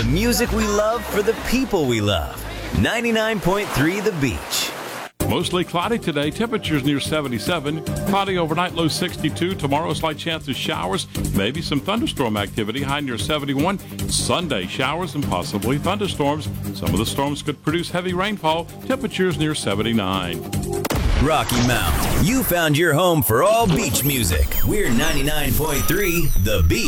music we love for the people we love. 99.3 The Beach. Mostly cloudy today, temperatures near 77. Cloudy overnight, low 62. Tomorrow, slight chance of showers, maybe some thunderstorm activity, high near 71. Sunday, showers and possibly thunderstorms. Some of the storms could produce heavy rainfall, temperatures near 79. Rocky Mount, you found your home for all beach music. We're 99.3 The Beach.